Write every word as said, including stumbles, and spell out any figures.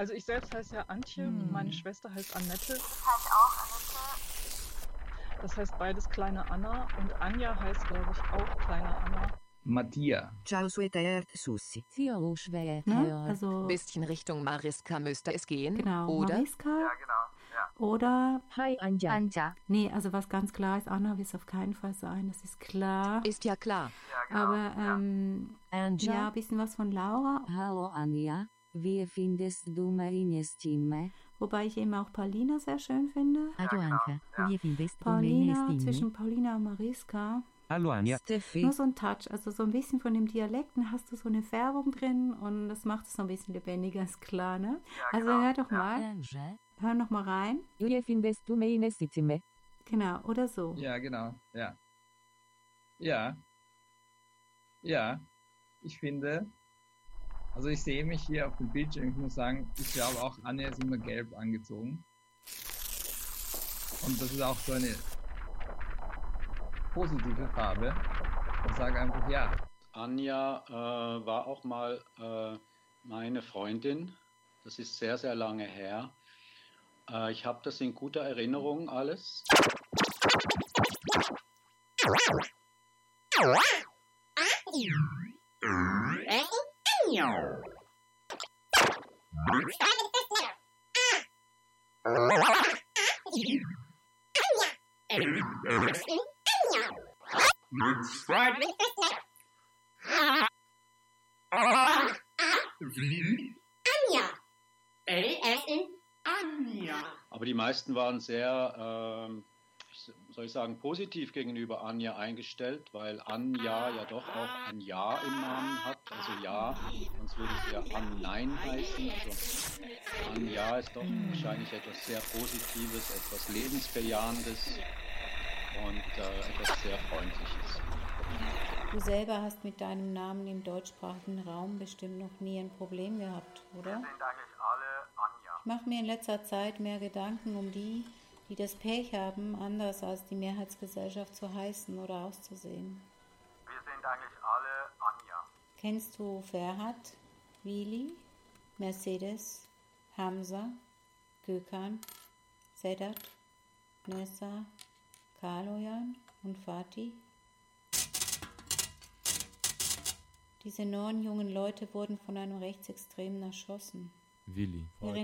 Also ich selbst heiße ja Antje Hm. und meine Schwester heißt Annette. Ich heiße auch Annette. Das heißt beides kleine Anna und Anja heißt, glaube ich, auch kleine Anna. Mattia. Ciao Sweetheart Sussi. Theo Schwer. Ne? Also, Bisschen Richtung Mariska müsste es gehen, genau, oder? Mariska Ja, genau. Ja. oder, Hi Anja. Anja. nee, also was ganz klar ist, Anna wird es auf keinen Fall sein, das ist klar. Ist ja klar. Ja, genau. Aber, ja. ähm, Anja. ja, ein bisschen was von Laura, Hallo Anja, wie findest du meine Stimme? wobei ich eben auch Paulina sehr schön finde. Hallo genau, Anke, ja. wie findest du meine Paulina, Stimme? zwischen Paulina und Mariska. Hallo Anja. Steffi. Nur so ein Touch, also so ein bisschen von dem Dialekten hast du so eine Färbung drin und das macht es so ein bisschen lebendiger, ist klar, ne? Ja, Also genau. hör doch Ja. mal, Anja, hör noch mal rein. wie findest du meine Stimme? Genau, oder so. Ja, genau. Ja. Ja. Ja. Ich finde, also ich sehe mich hier auf dem Bildschirm. Ich muss sagen, ich glaube auch, Anja ist immer gelb angezogen. Und das ist auch so eine positive Farbe. Ich sage einfach ja. Anja äh, war auch mal äh, meine Freundin. Das ist sehr, sehr lange her. Äh, ich habe das in guter Erinnerung alles. Aber die meisten waren sehr, ähm, soll ich sagen, positiv gegenüber Anja eingestellt, weil Anja ja doch auch ein Ja im Namen hat. Also Ja, sonst würde es ja Annein heißen. Also Anja ist doch wahrscheinlich etwas sehr Positives, etwas Lebensbejahendes und äh, etwas sehr Freundliches. Du selber hast mit deinem Namen im deutschsprachigen Raum bestimmt noch nie ein Problem gehabt, Wir oder? sind eigentlich alle Anja. Ich mache mir in letzter Zeit mehr Gedanken um die, die das Pech haben, anders als die Mehrheitsgesellschaft zu heißen oder auszusehen. Wir sind eigentlich alle Anja. Kennst du Ferhat, Vili, Mercedes, Hamza, Gökhan, Sedat, Nessa, Kaloyan und Fatih? Diese neun jungen Leute wurden von einem Rechtsextremen erschossen. Willi. Wir